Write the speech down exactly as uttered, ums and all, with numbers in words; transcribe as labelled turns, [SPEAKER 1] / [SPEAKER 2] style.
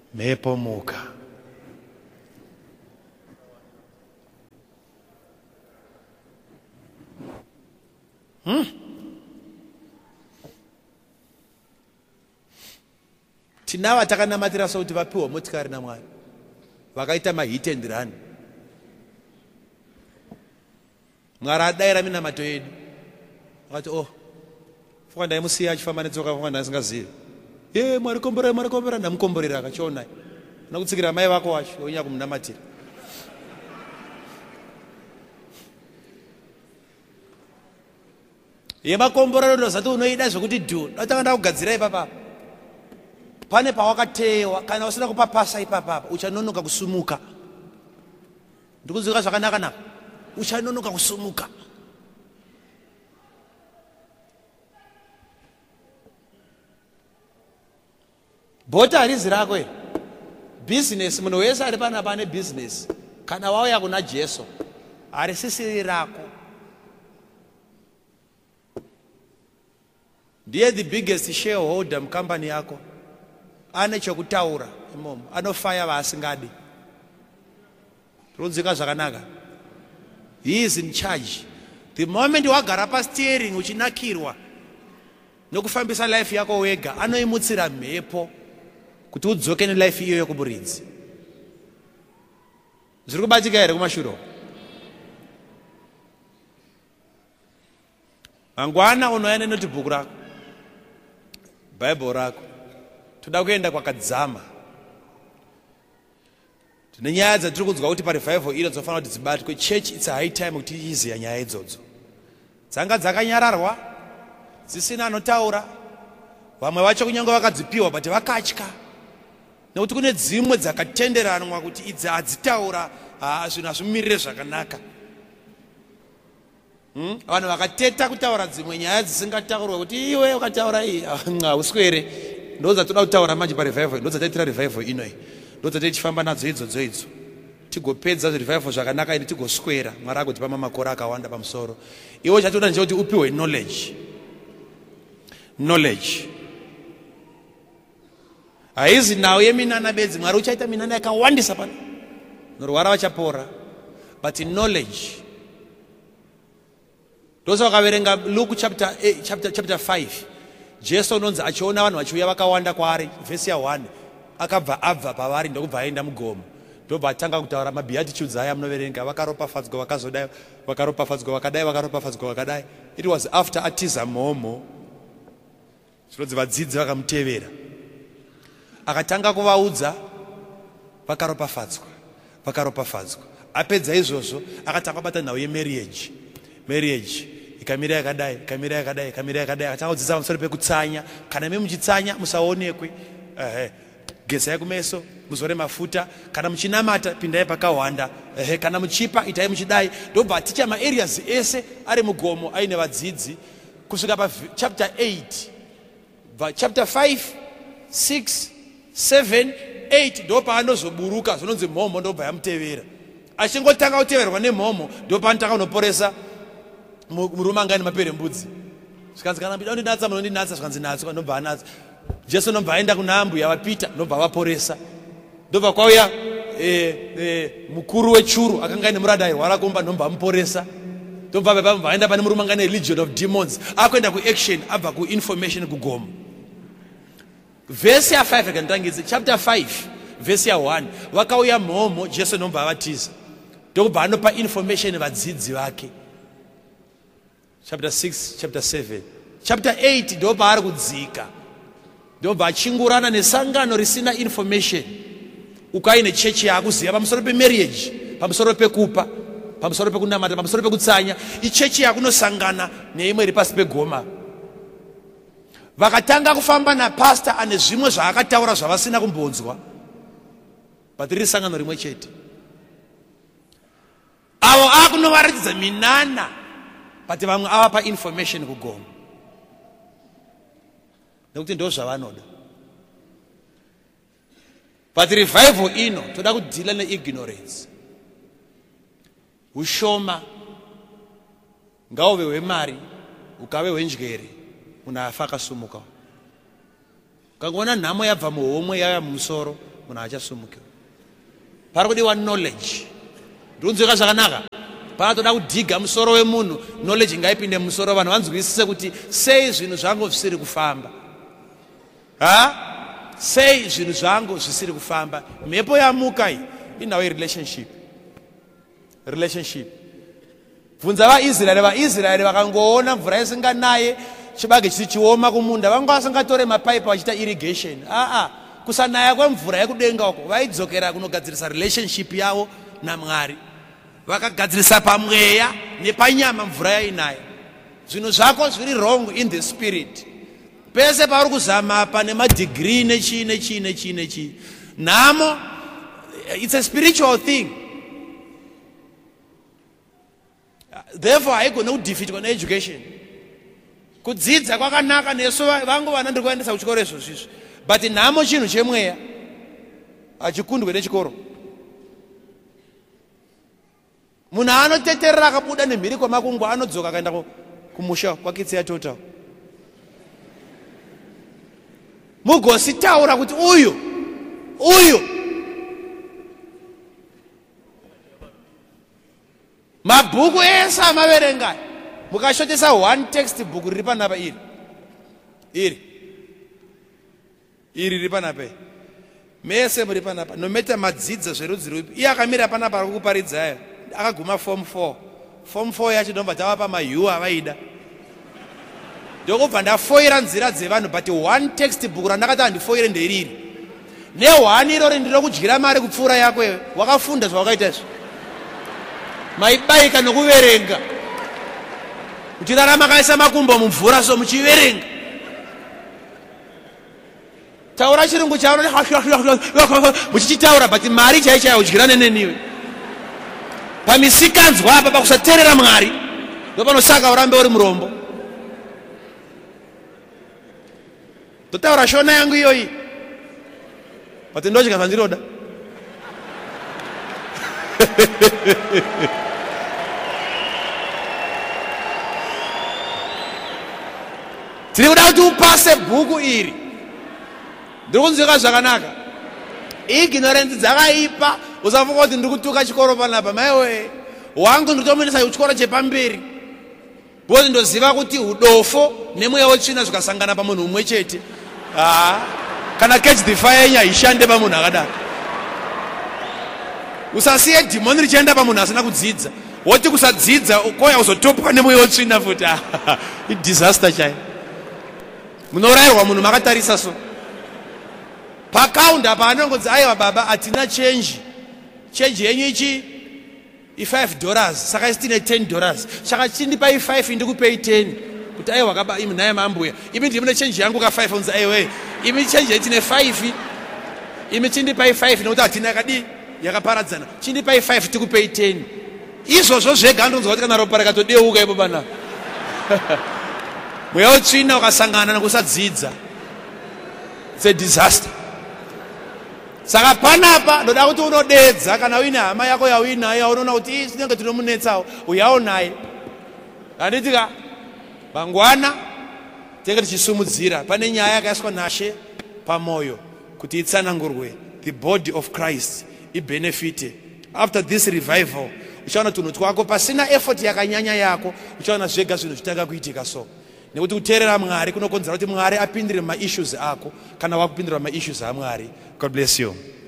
[SPEAKER 1] Mhepo muka. Hmm? Tinawa takanamatira sauti vapiwa motikari naMwari. Vakaita mahit and run. Mwari adaira minamato yedu. Vakati oh. Fuka ndaimusiya achifamba netsoka fuka ndasingazivi. Ye Mwari komborera Mwari komborera ndamukomborera akachiona. Nakutsikira mai vako wacho onya kumunamatira. Yemakomborero ndozati unoida zvokuti dhu. Ndatanga ndakugadzira ipapa. Pane pawakatewa kana usina kupapasa ipapa uchanonoka kusumuka. Ndikuziva zvakanaka naka. Uchanonoka kusumuka. Bota harizi rako iri. Business munhu wese ari pana pane business. Kana wauya kuna Jesu harisisiri rako. Ndiye the biggest shareholder mucompany yako. Ane chokutaura imomo. Anofaya vaasingadi. Runzika zvakanaka. He is in charge. The moment wagara pa steering uchinakirwa nokufambisa life yako wega anoimutsira mhepo kuti udzoke nelife iyo yokuburidzi. Zviri kubatika here kumashuro? Mangwana unoya nenotebook rako, Bible rako, toda kuenda kwakadzama. Tine nyaya dzatiri kunzwa kuti parevival ino dzofanira kuti dzibatwe. Church it's a high time kuti iziya nyaya idzodzo. Dzanga dzakanyararwa, dzisina anotaura. Vamwe vacho kunyange vakadzipiwa but vakatya. Nekuti kune dzimwe dzakatenderanwa kuti idzi hadzitaura zvinhu hazvimirire zvakanaka. Hmm? Vanhu vakateta kutaura dzimwe nyaya dzisingataurwa kuti iwe ukataura iyi uswere. Ndo dzatoda kutaura manje parevival, ndo dzataitira revival ino iyi. Ndo dzatichifamba nadzo idzodzo idzo. Tigopedza revival zvakanaka ine tigoswera. Mwari agotipa makore akawanda pamusoro. Iwe chatoda nje kuti upiwe knowledge. Knowledge. Haizi nawo yeminana bedzi Mwari uchaita minana yakawandisa pano. Norwara vachapora. But knowledge. Ndozo wakaverenga Luke chapter eight, chapter chapter five. Jesu unonzi achiona vanhu vachiuya vakawanda kwaari, verse ya one. Akabva abva pavari ndokubva aenda mugomo. Ndobva atanga kutaura mabeatitudes aya munoverenga, vakaropafadzwa vakazodai, vakaropafadzwa vakadai, vakaropafadzwa vakadai. It was after atiza mhomo. Zvinonzi vadzidzi vakamutevera. Akatanga kuvaudza vakaropafadzwa, vakaropafadzwa. Apedza izvozvo akatanga kubata nhau yemarriage. Marriage ikamira yakadai, ikamira yakadai, ikamira yakadai. Akatanga kudzidzisa pamusoro pekutsanya. Kana memuchitsanya musaonekwe. Ehe. Gezai kumeso, muzore mafuta. Kana muchinamata pindai pakawanda. Ehe. Kana muchipa itai muchidai. Ndobva aticha maareas ese ari mugomo aine vadzidzi kusvika pa chapter eight. Chapter five, six, seven, eight ndo paanozoburuka zvinonzi mhomo ndobva yamutevera. Achingotanga kuteverwa nemhomo ndo paanotanga kunoporesa murume anga ane maperembudzi. Zvikanzi kana mbida undinatsa munondinatsa zvikanzi natsa ndobva anatsa. Jesu ndobva aenda kuna mbuya vapita ndobva vaporesa. Ndobva kwauya eh, eh, mukuru wechuru akanga ane murada airwara kumba ndobva amuporesa. Ndobva baba aenda pane murume anga ane legion of demons. Akuenda kuaction abva kuinformation kugomo. Verse ya five akandangidza chapter five verse ya one vakauya mhomo Jesu ndobva avatiza. Ndobva anopa information vadzidzi vake. Chapter six, chapter seven, chapter eight ndobva ari kudzika. Ndobva achingurana nesangano risina information. Ukaine chechi yakuziva pamusoro pemarriage, pamusoro pekupa, pamusoro pekunamata, pamusoro pekutsanya. Ichechi yakunosangana neimwe iri pasi pegoma. Vakatanga kufamba napastor ane zvimwe zvaakataura zvavasina kumbonzwa. But riri sangano rimwe chete. Avo akunovaratidza minana. But vamwe avapa information kugomo. Nekuti ndo zvavanoda. But revival ino toda kudhila neignorance. Ushoma ngauve wemari ukave wenjere munhu afa akasumuka. Kangona nhamo yabva muhomwe yaya mumusoro munhu haachasumukiwi. Pari kudiwa knowledge. Ndinzwika zvakanaka. Patoda kudhiga musoro wemunhu, knowledge ngaipinde musoro, vanhu vanzwisise kuti sei zvinhu zvangu zvisiri kufamba. Ha? Sei zvinhu zvangu zvisiri kufamba. Mhepo yamuka iyi inawo relationship. Relationship. Bvunza vaIsraeri, vaIsraeri vakangoona mvura isinganaye, chibage chichioma kumunda, vanga vasingatore mapaipi vachita irrigation. Ah ah, kusanaya kwemvura yekudenga uko vaidzokera kunogadzirisa relationship yavo naMwari. Vakagadzirisa pamweya nepanyama mvura yainaya. Zvinhu zvako zviri wrong in the spirit. Pese pauri kuzama pane madegree nechi nechi nechi nechi. Namo, it's a spiritual thing. Therefore, I go no defeat on education. Kudzidza kwakanaka neso vangu vana ndiri kuendesa kuchikoro izvo zvizvo. But namo chinhu chemweya hachikundwe nechikoro. Munhu anoteterera akabuda nemhiri kwamakungwa anodzoka akaenda kumusha kwakitsi yatota. Mugositaura kuti uyu uyu mabhuku ese amaverenga mukashotesa one textbook riri panapa iri iri iri riri panapa mese muri panapa nometa madzidza zverudzi rupi. Iye akamira panapa ari kuparidzayo akaguma form four. Form four yacho ndomba tavapa mayu avaida. Ndokubva ndafoira nzira dzevanhu, but one textbook randakati handifoire nderiri. Ne-one irori ndiro kudyira mari kupfuura yako iwe. Wakafunda zvawakaita izvo. Maibaika nokuverenga. Muchirarama makaisa makumbo mumvura so muchiverenga. Taura chirungu chavo muchichitaura, but mari chaiyo chaiyo udyira neneniwe. Pamisikanzwa apa pakusateerera Mwari ndopanosaka urambe uri murombo. Totaura shona yangu iyoyi, but ndochika zvandiroda. Tiri kuda kuti upase bhuku iri. Ndiri kunzwika zvakanaka. Ignorance dzakaipa. Usafunga kuti ndiri kutuka chikoro panapa. Maiwe wangu ndiri kutomuendesa kuchikoro chepamberi. Bozi ndoziva kuti udofo nemweya wetsvina zvikasangana pamunhu umwe chete. Ah, kana catch the fire nya ishande pamunhu akadaro. Usasiye demon richienda pamunhu asina kudzidza. Woti kusadzidza ukoya uzotopwa nemweya wetsvina futi. I disaster chai. Munorayirwa munhu makatarisa so. Pakaunda paanongodzi aiwa baba atina change. Change yenyu ichi i five dollars. Saka isitine ten dollars. Saka chindipa i five ndikupei ten. Kuti aiwa kaba imi naye mambuya. Imi ndimune change yangu ka five unza aiwe. Imi change yetine five. Imi chindipa i five nokuti atina kadi yakaparadzana. Chindipa i five tikupei ten. Izvozvo zvega ndonzwa kuti kana ropa rakatodeuka ipo bana. Mweya wetsvina ukasangana nokusadzidza. It's a disaster. Saka panapa ndoda kuti unodedza kana uine hama yako yauinayo unoona kuti tinenge tinomunetsawo uyawo naye. Handitika mangwana tinenge tichisumudzira pane nyaya yakaiswa naShe pamoyo kuti itsanangurwe, the body of Christ ibenefite. After this revival uchaona tunhu twako pasina effort yakanyanya yako, uchaona zvega zvinhu zvitanga kuitika so. Nekuti kuteerera Mwari kunokonzera kuti Mwari apindire ma-issues ako kana wakupindira ma-issues aMwari. God bless you.